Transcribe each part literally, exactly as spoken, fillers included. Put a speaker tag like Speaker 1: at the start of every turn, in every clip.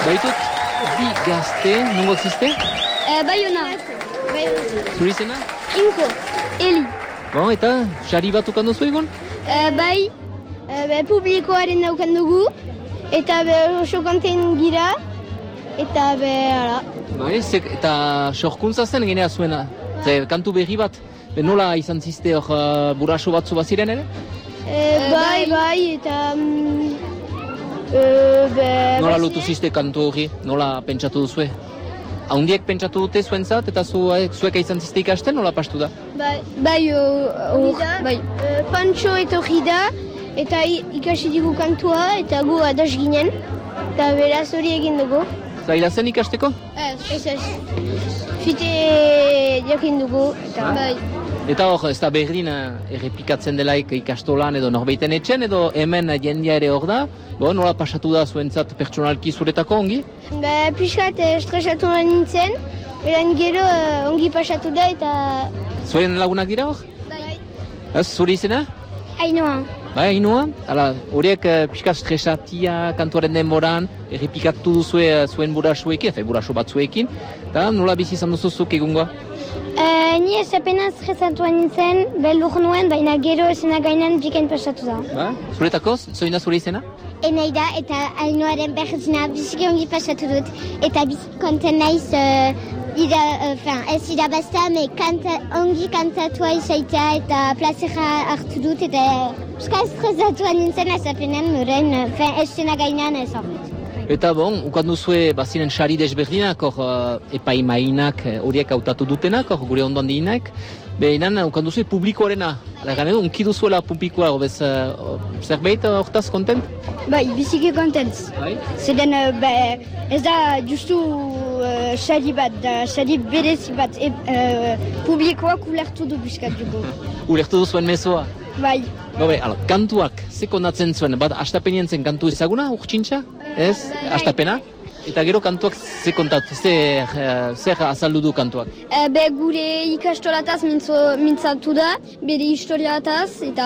Speaker 1: Baitut, bi gazte, nongo ziste?
Speaker 2: Uh, Baiona.
Speaker 1: Zuri izena?
Speaker 2: Inko. Eli.
Speaker 1: Bon, eta, sari bat ukan duzu egon?
Speaker 2: Uh, bai, uh, be, publikoaren daukan dugu, eta be, oso konten gira, eta be, ala.
Speaker 1: Bai, zek, eta sorkuntza zen genea zuena, ze, kantu berri bat, be, nola izan ziste hor uh, buraso batzu baziren ere?
Speaker 2: Uh, bai, bai, eta... Um, uh, be,
Speaker 1: Nola lotu ziste kantu hori, nola pentsatu duzue? Haundiek pentsatu dute zuen zat, eta zu, zuek izan ziste ikasten, nola pastu da?
Speaker 2: Bai, bai, hor, bai. Uh, Pantxo etorri da, eta ikasi digu kantua, eta gu adas ginen, eta beraz hori egin dugu.
Speaker 1: Zaila zen ikasteko?
Speaker 2: Ez, ez, ez. Fite jakin dugu, eta bai.
Speaker 1: Eta hor, ez da berdin errepikatzen delaik ikastolan edo norbeiten etxen, edo hemen jendia ere hor da, bo, nola pasatu da zuentzat pertsonalki zuretako ongi?
Speaker 2: Ba, pixkat estresatu nintzen, beran gero ongi pasatu da eta...
Speaker 1: Zuen lagunak dira hor?
Speaker 2: Bai.
Speaker 1: Ez, zuri izena?
Speaker 2: Ainoa.
Speaker 1: Bai, Ainhoa, hala, horiek uh, pixka stresatia kantuaren denboran, errepikatu duzue uh, zuen burasuekin, efe burasu batzuekin, eta nola bizi izan duzuzuk egungoa?
Speaker 2: Uh, ni ez apena stresatu nintzen, beldur nuen, baina gero esena gainan biken pasatu da.
Speaker 1: Ba? Zuretako, zoina zure izena?
Speaker 2: Enei da, eta Ainoaren berrizina biziki ongi pasatu dut, eta biziki konten naiz, uh, ida, uh, ez irabazta, me kanta, ongi kantatua izaitea, eta plazera hartu dut, eta pizka estresatu nintzen ez apenen, nuren, uh, esena gainan ez horret.
Speaker 1: Eta bon, ukan duzue baziren sari desberdinak, hor uh, epaimainak horiek hautatu dutenak, hor gure ondoan dienak, behinan ukan duzue publikoarena. Egan edo, unki duzuela publikoa, bez, uh, zerbait hortaz kontent?
Speaker 2: Bai, biziki kontent.
Speaker 1: Bai?
Speaker 2: Zeden, uh, be, ez da justu uh, sari bat, da sari berezi bat, e, uh, publikoak ulertu du bizkat dugu.
Speaker 1: Ulertu duzuen mesoa?
Speaker 2: Bai.
Speaker 1: Bobe, ala, kantuak, ze kondatzen zuen, bat astapenien zen kantu ezaguna, urtsintxa? Ez? Astapena? Eta gero kantuak ze kontatu, zer, zer azaldu du kantuak?
Speaker 2: E, be, gure ikastolataz mintzo, mintzatu da, bere historiataz, eta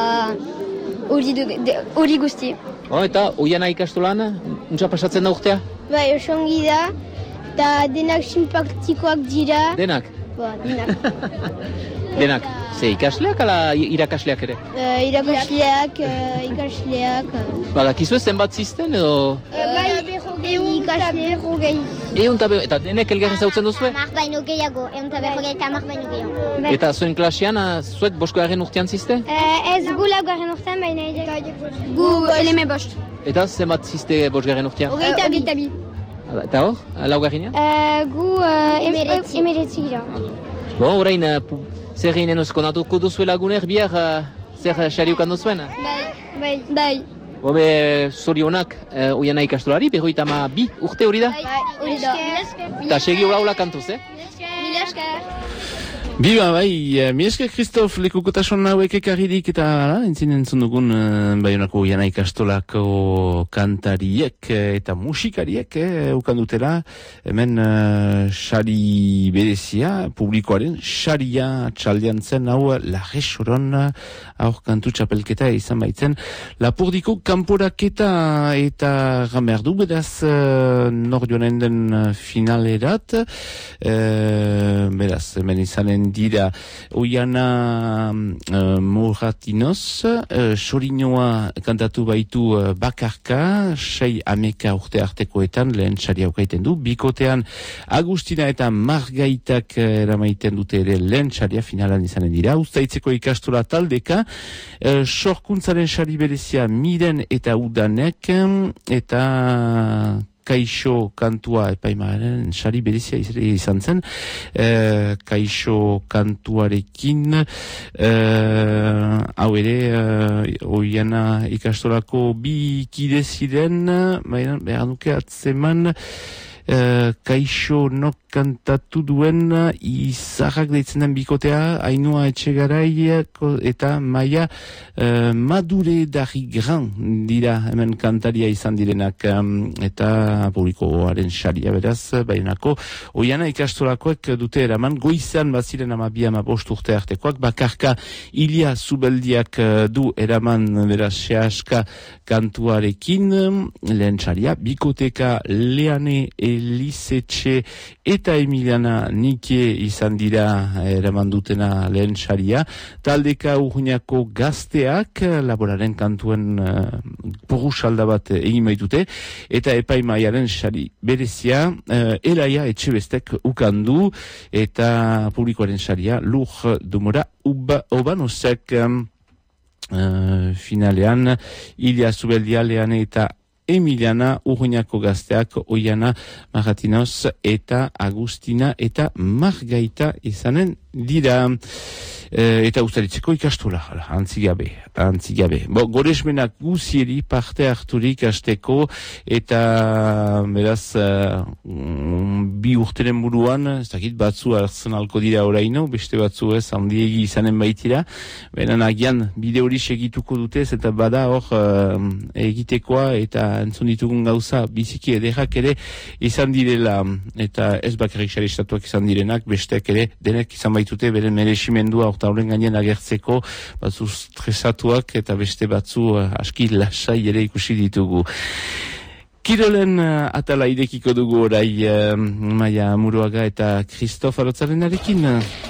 Speaker 2: hori de, hori guzti.
Speaker 1: Oh, eta oiana ikastolan, untsa pasatzen da urtea?
Speaker 2: Bai, oso ongi da, eta denak simpaktikoak dira.
Speaker 1: Denak?
Speaker 2: Ba, denak.
Speaker 1: Denak? Ze ikasleak ala irakasleak ere?
Speaker 2: Uh, irakasleak, uh, ikasleak.
Speaker 1: Badakizu zenbat zisten edo?
Speaker 2: Uh, bai, egun eta berrogei.
Speaker 1: Egun eta berrogei, eta denek elgarri zautzen duzue?
Speaker 2: Hamar baino gehiago, egun eta berrogei eta hamar baino gehiago.
Speaker 1: Eta zuen klasean, zuek boskoaren urtean ziste?
Speaker 2: Uh, ez gu laugarren urtean, baina ere. Gu eleme bost.
Speaker 1: Eta zenbat ziste boskoaren urtean?
Speaker 2: Hogeita bi. Hogeita bi.
Speaker 1: Eta hor, laugarrinean?
Speaker 2: Uh, gu uh, emeretzi gira.
Speaker 1: Bo, orain, zer ginen uzkonatuko duzuela guner, bihar zer xariukan duzuen?
Speaker 2: Bai, bai, bai.
Speaker 1: Bobe, zorionak, uh, oiana ikastolari, berroita ma bi urte hori da?
Speaker 2: Bai, hori da.
Speaker 1: Eta segi horaula kantuz, eh?
Speaker 2: Mila esker.
Speaker 3: Biba, bai, mi esker Kristof lekukotasun hauek ekarririk eta entzin entzun dugun Baionako oiana ikastolako kantariek eta musikariek eh, ukan dutela hemen sari uh, berezia publikoaren saria txaldean zen hau Larresoron aur kantu txapelketa izan baitzen Lapurdiko kanporaketa eta gamerdu beraz uh, nor joanen den finalerat uh, beraz hemen izanen dira oiana uh, Moratinoz uh, Sorinoa kantatu baitu uh, bakarka sei ameka urte artekoetan lehen sari aukaiten du bikotean Agustina eta Margaitak uh, eramaiten dute ere lehen saria finalan izanen dira Uztaitzeko ikastola taldeka uh, sorkuntzaren sari berezia Miren eta Udanek eta Kaixo kantua epaimaren sari berezia izan zen e, Kaixo kantuarekin e, hau ere e, oiana ikastolako bi kide ziren baina behar duke atzeman e, Kaixo nok kantatu duen izarrak deitzen den bikotea, Ainhoa Etxegarai eta Maia uh, Madure Dari Gran dira hemen kantaria izan direnak, um, eta publikoaren saria beraz, bainako oiana ikastolakoek dute eraman, goizan baziren amabia amabost urte artekoak, bakarka Ilia Zubeldiak uh, du eraman beraz sehaska kantuarekin, lehen saria, bikoteka Leane Elizetxe eta Emiliana Nike izan dira eraman dutena lehen saria, taldeka urruñako gazteak laboraren kantuen uh, porusalda bat egin baitute, eta epaimaiaren sari berezia uh, Elaia Etxebestek ukandu, eta publikoaren saria Lur Dumora Obanosek. um, Uh, finalean Ilia Zubeldia, Leane eta Emiliana, Urruñako gazteak Oiana Maratinos eta Agustina eta Margaita izanen dira. E, eta ustaritzeko ikastola, antzigabe, antzigabe. Bo, goresmenak guzieri parte harturik asteko, eta beraz, uh, bi urtenen buruan, ez dakit batzu hartzen alko dira oraino, beste batzu ez, handiegi izanen baitira, benen agian bide hori segituko dutez, eta bada hor uh, egitekoa, eta entzun ditugun gauza, biziki ederrak ere izan direla, eta ez bakarrik sare estatuak izan direnak, besteak ere, denek izan baitute, beren mereximendua eta horren gainen agertzeko, batzu stresatuak eta beste batzu uh, aski lasai ere ikusi ditugu. Kirolen uh, atala irekiko dugu orai uh, Maia Muruaga eta Kristof Arotzarenarekin.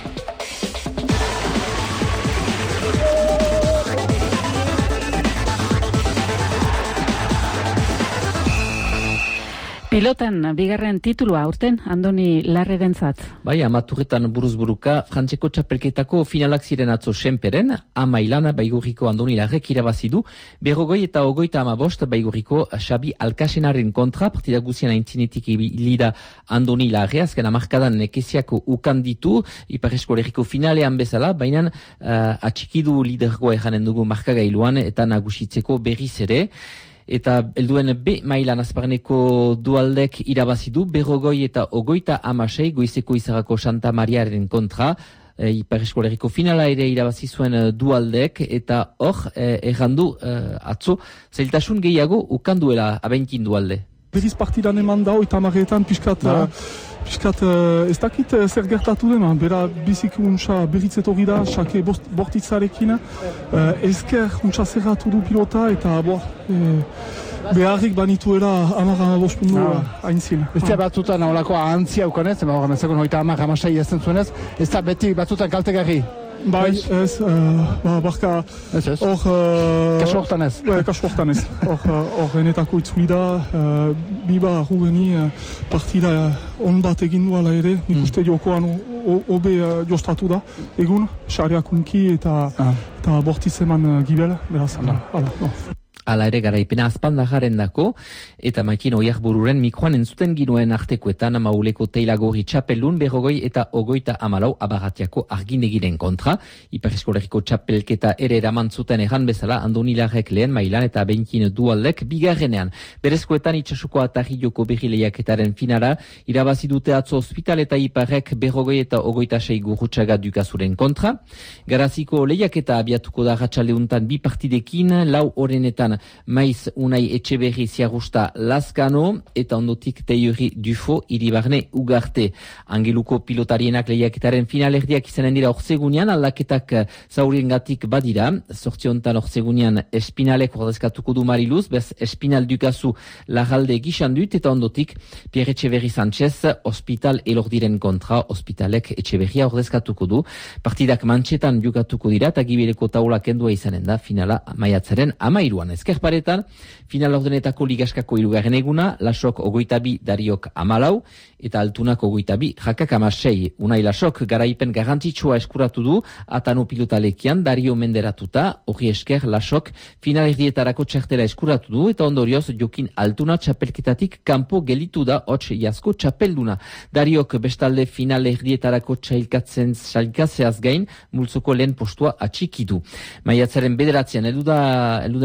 Speaker 4: Pilotan, bigarren titulua aurten, Andoni Larrerentzat.
Speaker 1: Bai, amaturretan buruz-buruka, Frantzeko txapelketako finalak ziren atzo Senperen, ama ilana Baigurriko Andoni Larrek irabazidu, berrogoi eta ogoita amabost Baigurriko Xabi Alkasenaren kontra, partida guzian aintzinetik ibilida Andoni Larre, azken amarkadan nekeziako ukan ditu, Ipar Eskolerriko finalean bezala, baina uh, atxikidu lidergoa eranen dugu markagailuan eta nagusitzeko berriz ere. Eta helduen B mailan azparneko dualdek irabazidu, berrogoi eta ogoita amasei goizeko izarako Santa Mariaren kontra, e, Ipar Eskolerriko finala ere irabazi zuen dualdek, eta hor, e, errandu e, atzo, zailtasun gehiago ukanduela abenkin dualde.
Speaker 5: Berriz partidan eman dao eta amaretan piskat, uh, piskat uh, ez dakit uh, zer gertatu dena, bera biziki untsa berritzet hori da, xake bortitzarekin, uh, ezker untsa zerratu du pilota eta bo, eh, beharrik banituela amar amabost puntu no. haintzin.
Speaker 6: Ez da batzutan naholako ahantzia ukanez, ema horren ezakon hoita amar amasai ezten zuenez, ez da beti batzutan kaltegarri.
Speaker 5: Bai, ez, uh, ba, barka, hor... Uh,
Speaker 6: kasu hortan ez.
Speaker 5: Bai, kasu hortan ez. Hor enetako itzuli da, uh, biba arrugeni uh, partida uh, on bat egin duala ere, nik uste mm. diokoan obe uh, jostatu da, egun, xariak unki eta, ah. eta bortiz eman uh, gibel, beraz, ala, ala, no.
Speaker 1: Ala ere garaipena azpandajaren dako, eta makin oiak bururen mikroan entzuten ginoen artekoetan mauleko teilagorri txapelun berrogoi eta ogoita amalau abaratiako arginegiren kontra. Ipar Eskolerriko txapelketa ere eraman zuten erran bezala Andoni Larrek lehen mailan eta benkin dualdek bigarrenean. Berezkoetan itxasuko atarrioko berri lehiaketaren finara, irabazi dute atzo hospital eta Iparrek berrogoi eta ogoita sei gurrutxaga dukazuren kontra. Garaziko lehiaketa abiatuko da ratxaldeuntan bi partidekin, lau orenetan Maiz Unai Etxeberri Ziagusta Lazkano eta ondotik Teiuri Dufo Iribarne Ugarte. Angeluko pilotarienak lehiaketaren finalerdiak izanen dira orzegunean, aldaketak zaurien gatik badira, sortziontan orzegunean Espinalek ordezkatuko du Mariluz, bez Espinal Dukazu Lagalde gixan dut, eta ondotik Pierre Etxeberri Sánchez Hospital Elordiren kontra, Hospitalek Etxeberria ordezkatuko du. Partidak mantxetan jukatuko dira, eta gibeleko taula kendua izanen da finala maiatzaren amairuan. Ezkerparetan, final ordenetako ligaskako irugarren eguna, Lasok ogoita bi, Dariok amalau, eta Altunak ogoita bi, Jakak amasei. Unai Lasok garaipen garrantzitsua eskuratu du, atano pilotalekian, Dario menderatuta, hori esker Lasok final erdietarako txartela eskuratu du, eta ondorioz Jokin Altuna txapelketatik kanpo gelitu da hots jasko txapelduna. Dariok bestalde final erdietarako txailkatzen txailkatzeaz gain, multzoko lehen postua atxikidu. Maiatzaren bederatzean, eluden larun bat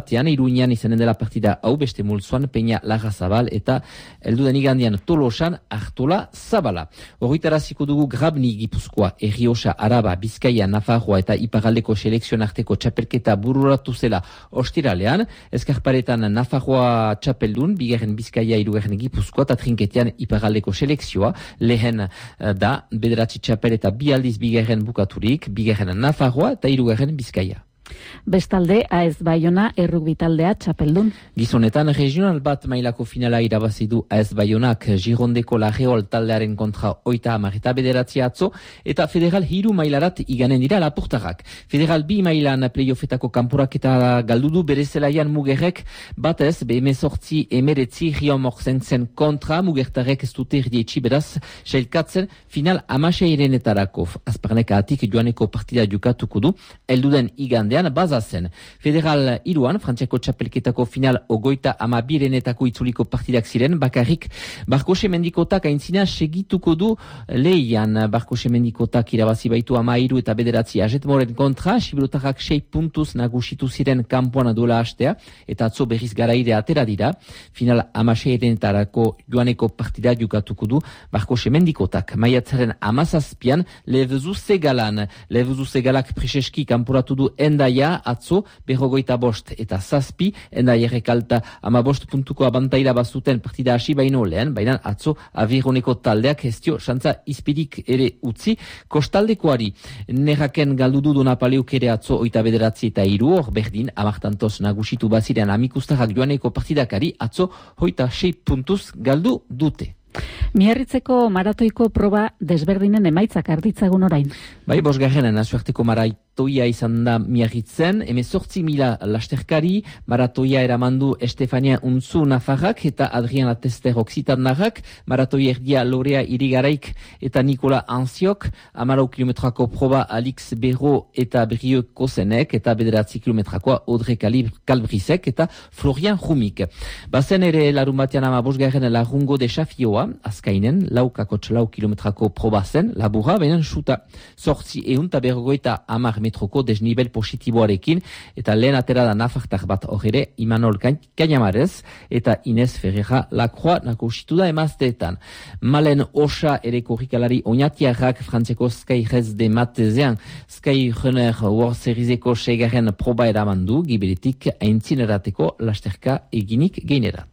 Speaker 1: batean, Iruñan izanen dela partida hau, beste multzoan, Peña Larrazabal eta elduden igandian Tolosan Artola Zabala. Horritaraziko dugu Grabni Gipuzkoa, Errioxa, Araba, Bizkaia, Nafarroa eta Iparraldeko selekzion arteko txapelketa bururatu zela ostiralean, Eskarparetan Nafarroa txapeldun, bigarren Bizkaia, hirugarren Gipuzkoa, eta trinketean Iparraldeko selekzioa, lehen da, bederatzi txapel eta bi aldiz bigarren bukaturik, bigarren Nafarroa eta hirugarren Bizkaia.
Speaker 4: Bestalde, AES Baiona errugbi taldea txapeldun.
Speaker 1: Gizonetan, regional bat mailako finala irabazi du AES Baionak Girondeko Larreol taldearen kontra oita hamar eta bederatzi atzo, eta federal hiru mailarat iganen dira lapurtarrak. Federal bi mailan playoffetako kanporak eta galdudu bere zelaian mugerrek batez, behemezortzi emeretzi Rio Morzentzen kontra, mugertarrek ez dute erdietxi beraz, sailkatzen final amaseirenetarako. Azparneka atik joaneko partida jukatuko du, elduden igandean bazazen. Federal iruan, Frantziako txapelketako final ogoita amabirenetako itzuliko partidak ziren, bakarrik Barkose Mendikotak aintzina segituko du lehian. Barkose Mendikotak irabazi baitu ama iru eta bederatzi ajetmoren kontra, Sibirotarrak sei puntuz nagusitu ziren kanpoan duela hastea, eta atzo berriz garaire atera dira. Final amaseirenetarako joaneko partida jukatuko du Barkose Mendikotak. Maiatzaren amazazpian, Levezu Zegalan. Levezu Zegalak preseski kanporatu du enda Ja, atzo, berrogoita bost eta zazpi, enda errekalta ama bost puntuko abantaila bazuten partida hasi baino lehen, baina atzo avironeko taldeak hestio xantza izpirik ere utzi, kostaldekoari nerraken galdudu Donapaleuk ere atzo oita bederatzi eta iru, hor berdin, amartantoz nagusitu bazirean amikustarrak joaneko partidakari, atzo hoita sei puntuz galdu dute.
Speaker 4: Miarritzeko maratoiko proba desberdinen emaitzak arditzagun orain.
Speaker 1: Bai, bosgarren nazioarteko maratoia izan da Miarritzen, emezortzi mila lasterkari, maratoia eramandu Estefania Untzu Nafarrak eta Adrian Latester Oksitandarrak, maratoia erdia Lorea Irigaraik eta Nikola Anziok, amalau kilometrako proba Alix Berro eta Brio Kosenek eta bederatzi kilometrakoa Audrey Kalbrizek eta Florian Rumik. Bazen ere larun batean ama bosgarren larungo desafioa, azkainen, laukakotx lau kilometrako proba zen, labura, benen suta sortzi eunta bergoita amar metroko desnibel positiboarekin, eta lehen atera da nafartar bat horre, Imanol Kainamarez, eta Inez Ferreira Lacroix nakusitu da emazteetan. Malen Osa ere korrikalari oinatiarrak Frantziako Sky Rez de Matezean, Sky Runner World Serieseko segarren proba eramandu, giberetik aintzinerateko lasterka eginik geinerat.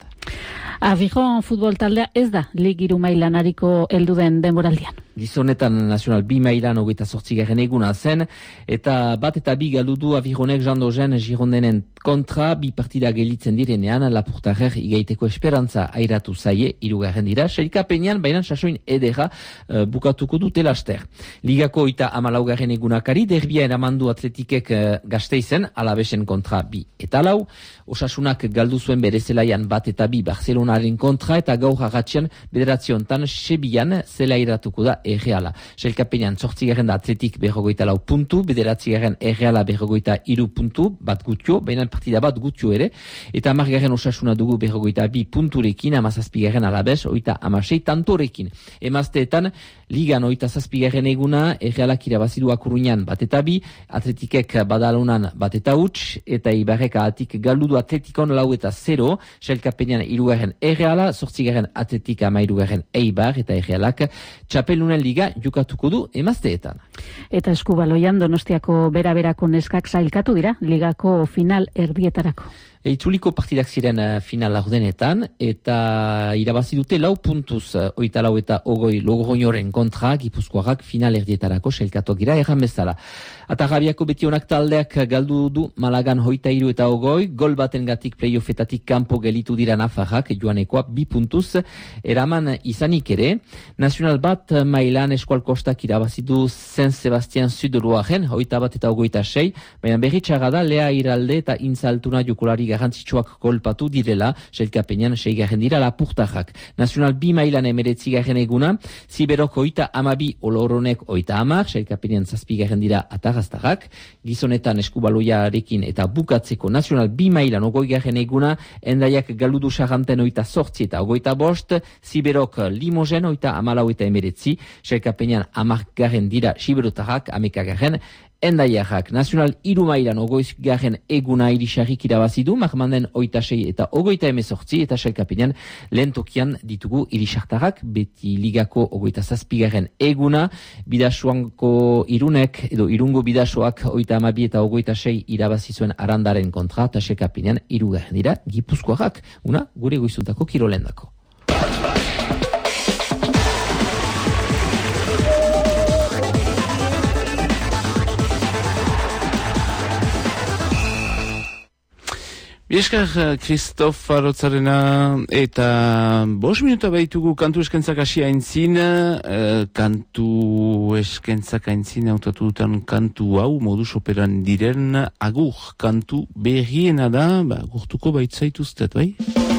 Speaker 4: Aviron futbol taldea ez da ligiru mailan ariko elduden denboraldian.
Speaker 1: Gizonetan nazional bi mailan hogeita zortzigarren eguna zen, eta bat eta bi galdudu Avironek jandozen Girondenen kontra, bi partida gelitzen direnean, lapurtarrer igaiteko esperantza airatu zaie, irugarren dira, sailkapenean, baina sasoin edera uh, bukatuko dute laster. Ligako eta amalaugarren egunakari, derbia eramandu atletikek uh, Gasteizen, Alabesen kontra bi eta lau, Osasunak galdu zuen bere zelaian bat eta bi Barcelonaren kontra, eta gaur agatxian bederatziontan Sebian zela iratuko da Erreala. Sailkapenean zortzigarren da atletik berrogoita lau puntu, bederatzigarren Erreala berrogoita iru puntu, bat gutio, baina partida bat gutio ere, eta amargarren Osasuna dugu berrogoita bi punturekin, amazazpigarren Alabes, oita amasei tantorekin. Emazteetan, ligan oita zazpigarren eguna, Errealak irabazidu Akurruñan bat eta bi, atletikek badalunan bat eta huts, eta Ibarrek ahatik galdudu atletikon lau eta zero, sailkapenean irugarren Erreala, zortzigarren atletik ama irugarren Eibar, eta Errealak txapelunen liga jukatuko du emazteetan.
Speaker 4: Eta eskubaloian Donostiako bera-berako neskak sailkatu dira, ligako final erdietarako.
Speaker 1: Itzuliko partidak ziren uh, final laurdenetan, eta irabazi dute lau puntuz, uh, oita lau eta ogoi Logroñoren kontra, Gipuzkoarrak final erdietarako sailkatuak dira erran bezala. Eta Gabiako betionak taldeak galdu du Malagan hoita iru eta ogoi, gol baten gatik playoffetatik kanpo gelitu dira Nafarrak, joanekoa bi puntuz, eraman izanik ere. Nacional bat mailan eskual kostak irabazidu Saint Sebastian Zuderoaren, hoita bat eta ogoita sei, baina berritxaga da Lea Iralde eta Intzaltuna jokolari garrantzitsuak kolpatu direla, sailkapenean seigarren dira lapurtarrak. Nacional bi mailan emeretzigarren eguna, Ziberok oita amabi, Oloronek oita amar, sailkapenean zazpigarren dira atarraztarrak, gizonetan eskubaloiarekin eta bukatzeko Nacional bi mailan ogoigarren eguna, Endaiak galudu sarranten oita sortzi eta ogoita bost, Ziberok Limogen oita amalau eta emeretzi, sailkapenean amargarren dira Ziberotarrak, amekagarren Endaiarrak, nazional irumailan ogoizgarren eguna irisarrik irabazidu, marmanden oita sei eta ogoita emezortzi eta sailkapenean lehen tokian ditugu irisartarrak, beti ligako ogoita zazpigarren eguna, bidasuanko irunek, edo irungo bidasoak oita amabi eta ogoita sei irabazi zuen arandaren kontra, eta sailkapenean irugarren dira, gipuzkoarrak, una gure goizuntako kirolendako.
Speaker 3: Bieskar, Kristof Arotzarena, eta bos minuta behitugu kantu eskentzak asia entzin, eh, kantu eskentzak entzin hautatu dutan kantu hau, modus operan diren agur kantu berriena da, ba, gurtuko baitzaituztet, bai?